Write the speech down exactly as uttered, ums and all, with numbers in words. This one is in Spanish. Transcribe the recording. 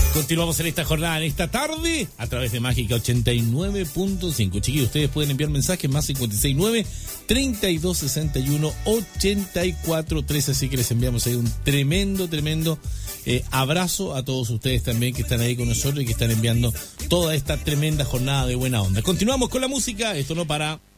Continuamos en esta jornada, en esta tarde, a través de Mágica ochenta y nueve punto cinco. Chiquillos, ustedes pueden enviar mensajes más cinco seis nueve, treinta y dos sesenta y uno, ochenta y cuatro trece. Así que les enviamos ahí un tremendo, tremendo eh, abrazo a todos ustedes también que están ahí con nosotros y que están enviando toda esta tremenda jornada de buena onda. Continuamos con la música, esto no para.